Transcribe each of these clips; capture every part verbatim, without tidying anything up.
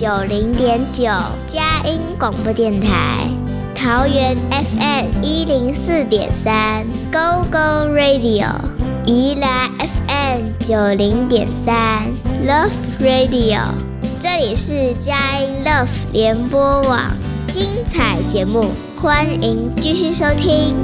九零点九佳音广播电台，桃园 F M 一零四点三 Go Go Radio， 宜兰 F M 九零点三 Love Radio， 这里是佳音 Love 联播网，精彩节目，欢迎继续收听。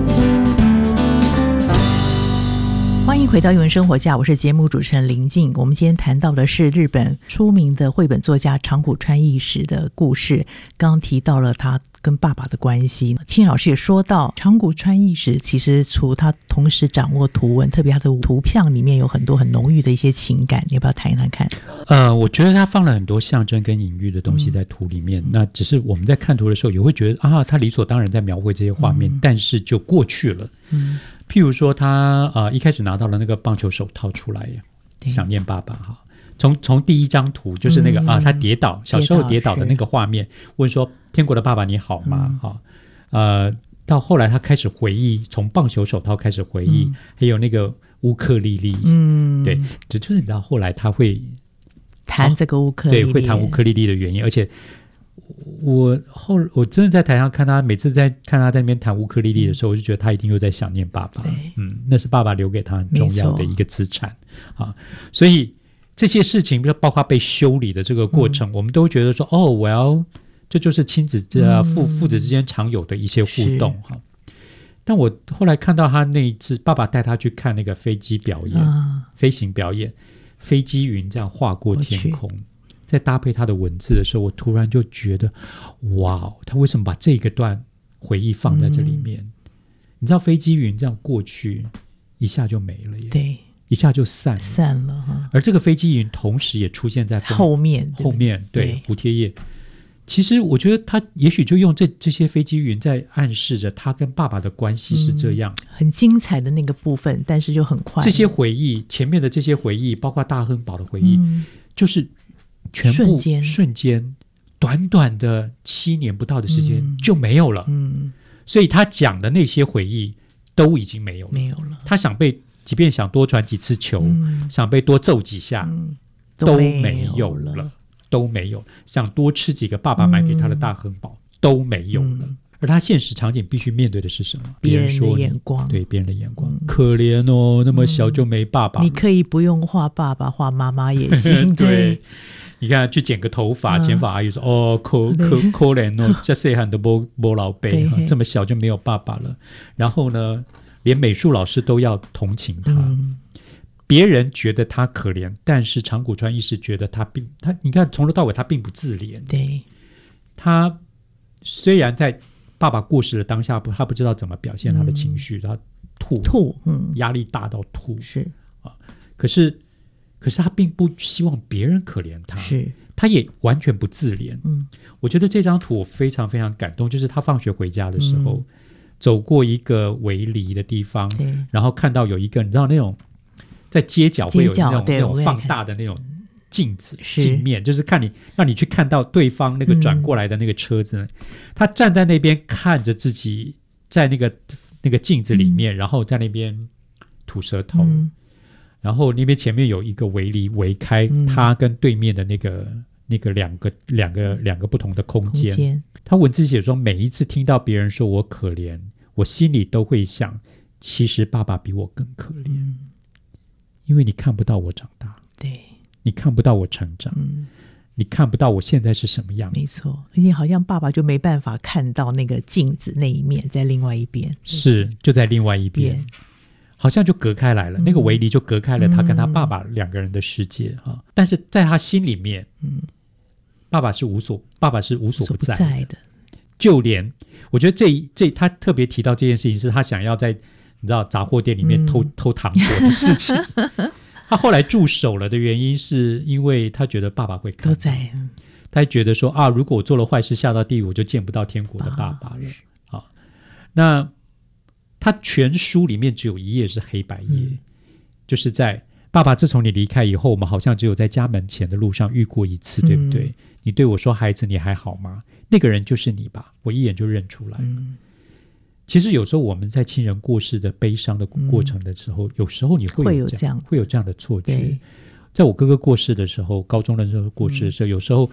欢迎回到艺文生活家，我是节目主持人林静。我们今天谈到的是日本出名的绘本作家长谷川义史的故事，刚刚提到了他跟爸爸的关系。青老师也说到，长谷川义史其实除他同时掌握图文，特别他的图片里面有很多很浓郁的一些情感，你要不要谈一谈看？ 呃，我觉得他放了很多象征跟隐喻的东西在图里面，嗯、那只是我们在看图的时候也会觉得啊，他理所当然在描绘这些画面，嗯、但是就过去了。嗯，譬如说他呃一开始拿到了那个棒球手套出来，想念爸爸哈。从从第一张图就是那个、嗯、啊，他跌倒小时候跌倒的那个画面，问说天国的爸爸你好吗？哈、嗯，呃，到后来他开始回忆，从棒球手套开始回忆，嗯、还有那个乌克丽丽，嗯，对，这就是你知道后来他会弹这个乌克丽丽、哦， 对，会弹乌克丽丽的原因，而且。我后我真的在台上看他，每次在看他在那边弹乌克丽丽的时候，我就觉得他一定又在想念爸爸。嗯，那是爸爸留给他很重要的一个资产啊。所以这些事情，包括被修理的这个过程，嗯、我们都觉得说，哦，我要这就是亲子呃父父子之间常有的一些互动哈。但我后来看到他那一次，爸爸带他去看那个飞机表演、啊、飞行表演，飞机云这样划过天空。在搭配他的文字的时候，我突然就觉得哇，他为什么把这个段回忆放在这里面、嗯、你知道飞机云这样过去一下就没了耶，对，一下就散了散了哈。 而这个飞机云同时也出现在后面后面对蝴蝶叶。其实我觉得他也许就用这这些飞机云在暗示着他跟爸爸的关系是这样、嗯、 很精彩的那个部分，但是就很快这些回忆前面的这些回忆，包括大亨堡的回忆、嗯、就是全部瞬间瞬间短短的七年不到的时间就没有了、嗯、所以他讲的那些回忆都已经没有了没有了。他想被即便想多传几次球、嗯、想被多揍几下、嗯、都没有了都没有，想多吃几个爸爸买给他的大亨堡、嗯、都没有了、嗯、而他现实场景必须面对的是什么？ 别人的眼光， 对别人的眼光、嗯、可怜哦，那么小就没爸爸、嗯、 你可以不用画爸爸，画妈妈也行对，你看去剪个头发、嗯、剪发阿姨说哦可可可怜哦，这细汉都没没老爸，这么小就没有爸爸了。然后呢连美术老师都要同情他、嗯、别人觉得他可怜，但是长谷川义史觉得他并他你看从头到尾他并不自怜，对，他虽然在爸爸过世的当下他不知道怎么表现他的情绪、嗯、他吐吐、嗯、压力大到吐是、啊、可是可是他并不希望别人可怜他，是他也完全不自怜、嗯、我觉得这张图我非常非常感动，就是他放学回家的时候、嗯、走过一个围篱的地方，然后看到有一个你知道那种在街角会有那种, 那种放大的那种镜子镜面，就是看你让你去看到对方那个转过来的那个车子、嗯、他站在那边看着自己在那个那个镜子里面、嗯、然后在那边吐舌头、嗯，然后那边前面有一个围篱围开他跟对面的那个、嗯、那个两个两个两个不同的空间, 空间他文字写说，每一次听到别人说我可怜，我心里都会想其实爸爸比我更可怜、嗯、因为你看不到我长大，对，你看不到我成长、嗯、你看不到我现在是什么样子，没错， 你好像爸爸就没办法看到那个镜子那一面在另外一边， 是就在另外一边，好像就隔开来了、嗯、那个围篱就隔开了他跟他爸爸两个人的世界、嗯啊、但是在他心里面、嗯、爸爸是无所爸爸是无所不在 的, 不在的就连我觉得这这他特别提到这件事情是他想要在你知道杂货店里面偷、嗯、偷糖果的事情他后来住手了的原因是因为他觉得爸爸会看到，都在、嗯、他觉得说啊，如果我做了坏事下到地狱我就见不到天国的爸爸了、啊、那他全书里面只有一页是黑白页、嗯、就是在爸爸自从你离开以后，我们好像只有在家门前的路上遇过一次、嗯、对不对？你对我说孩子你还好吗？那个人就是你吧，我一眼就认出来、嗯、其实有时候我们在亲人过世的悲伤的过程的时候、嗯、有时候你会有这样会有这样的错觉。在我哥哥过世的时候，高中的时候过世的时候、嗯、有时候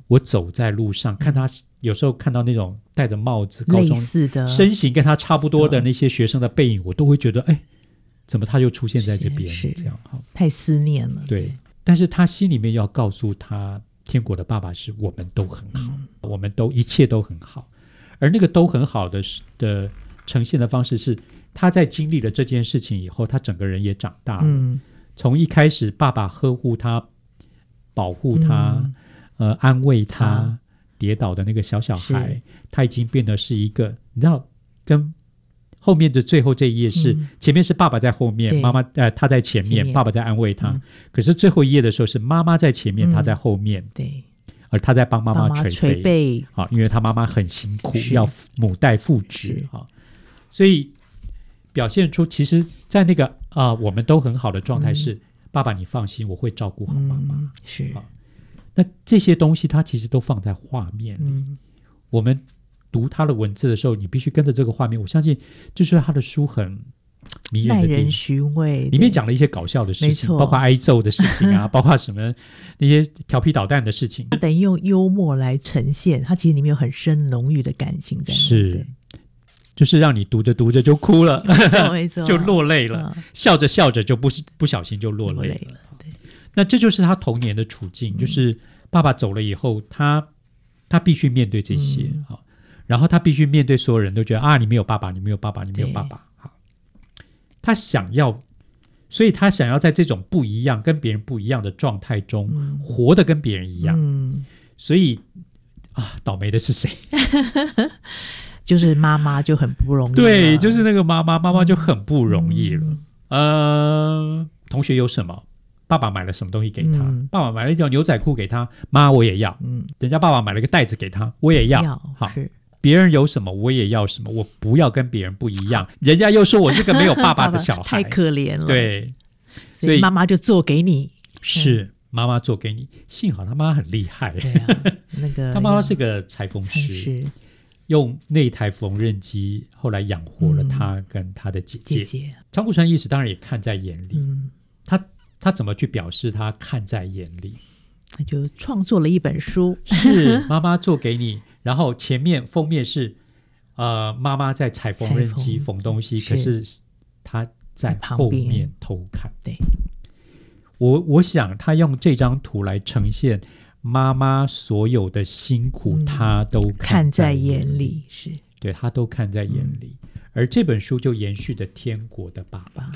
我走在路上看他，有时候看到那种戴着帽子高中类似的身形跟他差不多的那些学生的背影，我都会觉得哎，怎么他就出现在这边， 是这样好太思念了。 对，但是他心里面要告诉他，天国的爸爸是我们都很好，嗯、我们都一切都很好，而那个都很好的的呈现的方式是，他在经历了这件事情以后，他整个人也长大了。嗯，从一开始爸爸呵护他、保护他、嗯呃、安慰他、啊、跌倒的那个小小孩，他已经变得是一个，你知道，跟后面的最后这一页是、嗯、前面是爸爸在后面，妈妈呃他在前面，前面爸爸在安慰他、嗯、可是最后一页的时候是妈妈在前面、嗯、他在后面，对，而他在帮妈妈捶 背, 捶背好，因为他妈妈很辛苦，要母带父职好，所以表现出其实在那个啊、呃、我们都很好的状态是、嗯、爸爸你放心，我会照顾好妈妈、嗯、是好，那这些东西他其实都放在画面里、嗯、我们读他的文字的时候，你必须跟着这个画面，我相信就是他的书很迷人的地方，耐人寻味，里面讲了一些搞笑的事情，包括挨揍的事情啊包括什么那些调皮捣蛋的事情， 他等于用幽默来呈现，他其实里面有很深浓郁的感情在， 是就是让你读着读着就哭了，没错没错就落泪了、嗯、笑着笑着就 不, 不小心就落泪 了, 落泪了对，那这就是他童年的处境、嗯、就是爸爸走了以后，他他必须面对这些、嗯、好，然后他必须面对所有人都觉得啊，你没有爸爸，你没有爸爸，你没有爸爸。好，他想要，所以他想要在这种不一样、跟别人不一样的状态中、嗯、活得跟别人一样。嗯，所以啊，倒霉的是谁？ 就是妈妈就很不容易。 对，就是那个妈妈，妈妈就很不容易了。嗯、呃，同学有什么？爸爸买了什么东西给他、嗯、爸爸买了一条牛仔裤给他，妈我也要、嗯、人家爸爸买了个袋子给他，我也要, 要好，别人有什么我也要什么，我不要跟别人不一样，人家又说我是个没有爸爸的小孩太可怜了， 对， 所以妈妈就做给你， 是、嗯、妈妈做给你，幸好他妈很厉害，对啊，那个他妈妈是个裁缝师，用那台缝纫机后来养活了他跟他的姐姐、嗯、姐姐长谷川义史当然也看在眼里、嗯、他他怎么去表示他看在眼里？ 他就创作了一本书， 是妈妈做给你，然后前面封面是呃妈妈在踩缝纫机缝东西，可是他在后面偷看。对，我我想他用这张图来呈现妈妈所有的辛苦，嗯、他都看在眼里，看在眼里是对他都看在眼里、嗯，而这本书就延续着天国的爸爸，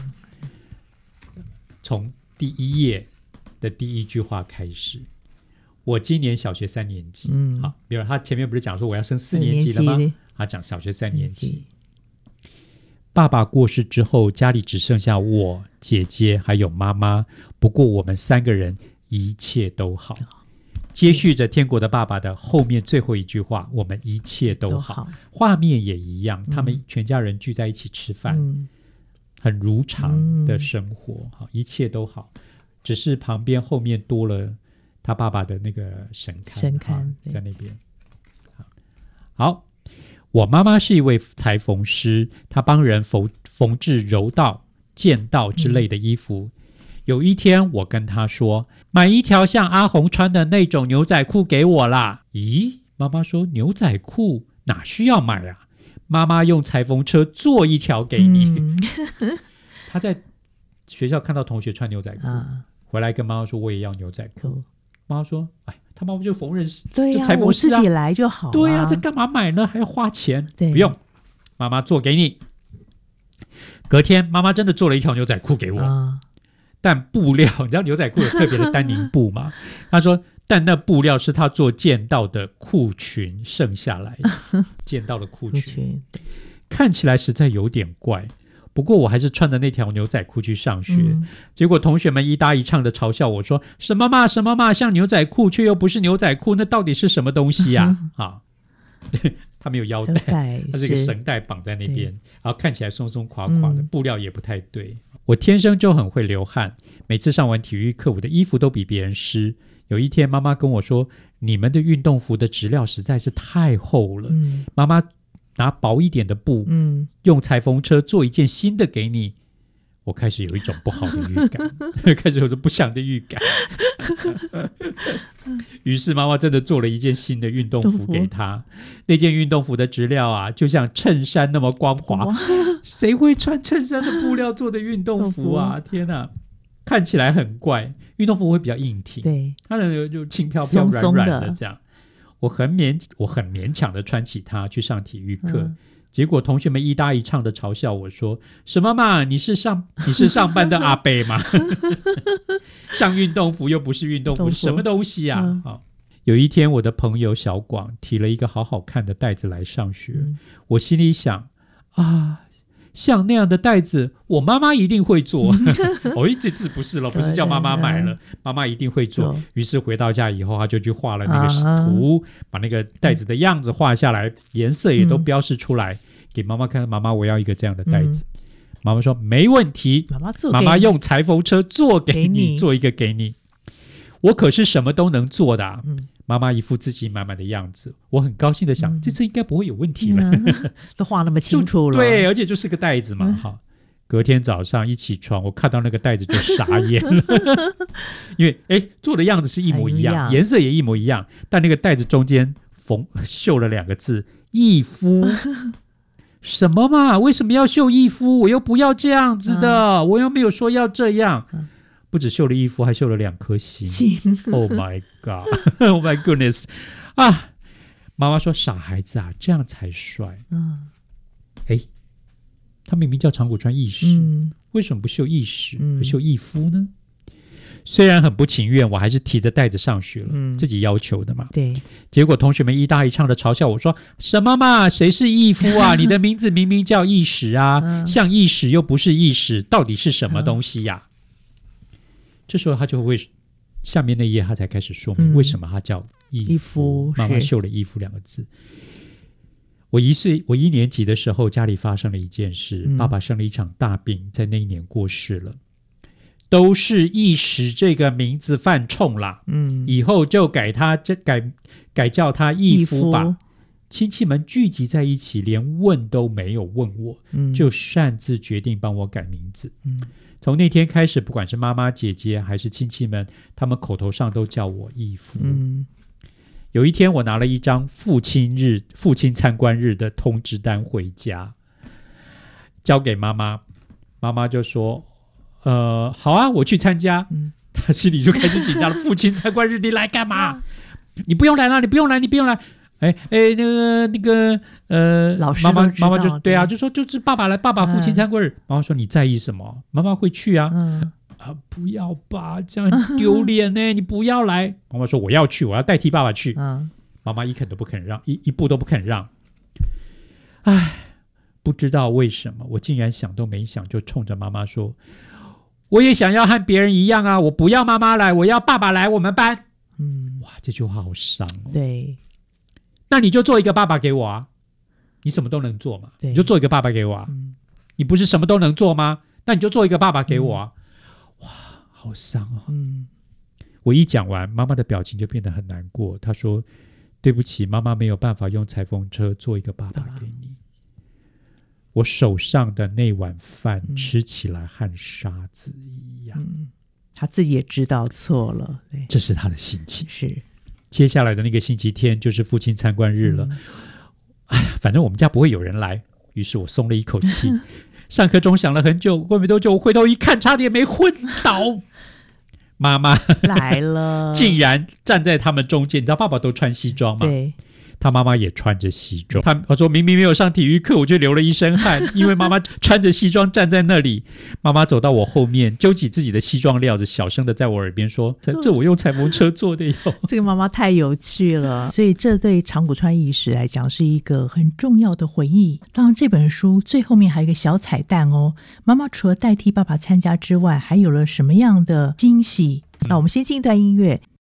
从第一页的第一句话开始，我今年小学三年级、嗯、好，比如他前面不是讲说我要升四年级了吗？他讲小学三年级，爸爸过世之后，家里只剩下我、姐姐还有妈妈，不过我们三个人一切都好。接续着天国的爸爸的后面最后一句话，我们一切都 好, 都好，画面也一样、嗯、他们全家人聚在一起吃饭、嗯、很如常的生活、嗯、一切都好，只是旁边后面多了他爸爸的那个神龛，神龛在那边。好，我妈妈是一位裁缝师，她帮人缝缝制柔道、剑道之类的衣服、嗯、有一天我跟她说，买一条像阿红穿的那种牛仔裤给我啦。咦，妈妈说牛仔裤哪需要买啊，妈妈用裁缝车做一条给你、嗯、她在学校看到同学穿牛仔裤、啊、回来跟妈妈说我也要牛仔裤，妈妈说哎，他妈妈就缝纫师， 对呀、啊， 就裁缝师、啊、 我自己来就好、啊、 对呀、啊，这干嘛买呢，还要花钱，不用，妈妈做给你。隔天妈妈真的做了一条牛仔裤给我、啊、但布料你知道牛仔裤有特别的丹宁布吗？她说但那布料是她做剑道的裤裙剩下来的剑道的裤裙看起来实在有点怪，不过我还是穿着那条牛仔裤去上学、嗯、结果同学们一搭一唱的嘲笑我说，什么嘛什么嘛，像牛仔裤却又不是牛仔裤，那到底是什么东西呀、啊？啊他没有腰带，他是一个绳带绑在那边，然后看起来松松垮垮的、嗯、布料也不太对。我天生就很会流汗，每次上完体育课我的衣服都比别人湿。有一天妈妈跟我说，你们的运动服的质料实在是太厚了、嗯、妈妈拿薄一点的布、嗯、用裁缝车做一件新的给你。 我开始有一种不好的预感开始有种不祥的预感于是妈妈真的做了一件新的运动服给他，那件运动服的质料啊就像衬衫那么光滑，谁会穿衬衫的布料做的运动服啊天哪，看起来很怪，运动服会比较硬挺， 对， 它的就轻飘飘软软的这样，我很勉我很勉强的穿起它去上体育课、嗯，结果同学们一搭一唱的嘲笑我说，什么嘛，你是上你是上班的阿伯吗像运动服又不是运动服，什么东西啊、嗯哦、有一天我的朋友小广提了一个好好看的袋子来上学、嗯、我心里想啊，像那样的袋子我妈妈一定会做哦，这次不是了，不是叫妈妈买了，妈妈一定会做。于是回到家以后他就去画了那个图、啊、把那个袋子的样子画下来、嗯、颜色也都标示出来、嗯、给妈妈看，妈妈我要一个这样的袋子、嗯、妈妈说没问题，妈 妈, 妈妈用裁缝车做给 你, 给你做一个给你，我可是什么都能做的、啊嗯，妈妈一副自信满满的样子，我很高兴的想、嗯、这次应该不会有问题了、嗯、 都画那么清楚了， 对，而且就是个袋子嘛、嗯、好，隔天早上一起床我看到那个袋子就傻眼了因为诶做的样子是一模一样，颜色也一模一样，但那个袋子中间缝绣了两个字义夫什么嘛，为什么要绣义夫，我又不要这样子的、嗯、我又没有说要这样、嗯，不止绣了衣服还绣了两颗心Oh my god Oh my goodness 啊！妈妈说傻孩子啊，这样才帅。嗯，哎，他明明叫长谷川义史、嗯、为什么不绣义史而绣义夫呢、嗯、虽然很不情愿，我还是提着袋子上学了、嗯、自己要求的嘛。对，结果同学们一搭一唱的嘲笑我说，什么嘛，谁是义夫啊你的名字明明叫义史啊、嗯、像义史又不是义史，到底是什么东西呀、啊嗯，这时候他就会下面那页他才开始说明为什么他叫义夫，妈妈绣了义夫两个字。我一岁我一年级的时候家里发生了一件事、嗯、爸爸生了一场大病，在那一年过世了，都是义史这个名字犯冲啦、嗯、以后就改他改改叫他义夫吧。亲戚们聚集在一起，连问都没有问我、嗯、就擅自决定帮我改名字、嗯，从那天开始，不管是妈妈姐姐还是亲戚们，他们口头上都叫我义夫、嗯、有一天我拿了一张父亲日父亲参观日的通知单回家，交给妈妈，妈妈就说呃，好啊，我去参加、嗯、他心里就开始紧张了父亲参观日你来干嘛你不用来了，你不用来，你不用来。哎哎，那个那个呃，老师妈妈妈妈就对啊，就说就是爸爸来，爸爸父亲参观日、嗯、妈妈说你在意什么？妈妈会去啊。嗯啊，不要吧，这样很丢脸呢，你不要来。妈妈说我要去，我要代替爸爸去。嗯，妈妈一肯都不肯让，一一步都不肯让。哎，不知道为什么，我竟然想都没想就冲着妈妈说，我也想要和别人一样啊，我不要妈妈来，我要爸爸来我们班。嗯，哇，这句话好伤哦。对。那你就做一个爸爸给我啊，你什么都能做嘛，你就做一个爸爸给我啊、嗯、你不是什么都能做吗？那你就做一个爸爸给我啊、嗯、哇好伤哦、嗯、我一讲完妈妈的表情就变得很难过，她说对不起，妈妈没有办法用裁缝车做一个爸爸给你、嗯、我手上的那碗饭吃起来和沙子一样、嗯、 她自己也知道错了，对， 这是她的心情。是接下来的那个星期天就是父亲参观日了、嗯、哎呀，反正我们家不会有人来，于是我松了一口气上课钟响了很久，过没多久我回头一看差点没昏倒妈妈来了竟然站在他们中间，你知道爸爸都穿西装吗？对，他妈妈也穿着西装，他我说明明没有上体育课，我就流了一身汗因为妈妈穿着西装站在那里。妈妈走到我后面揪起自己的西装料子，小声的在我耳边说，这, 这我用裁缝车做的哟这个妈妈太有趣了，所以这对长谷川义史来讲是一个很重要的回忆。当然这本书最后面还有一个小彩蛋哦，妈妈除了代替爸爸参加之外还有了什么样的惊喜、嗯、那我们先进一段音乐，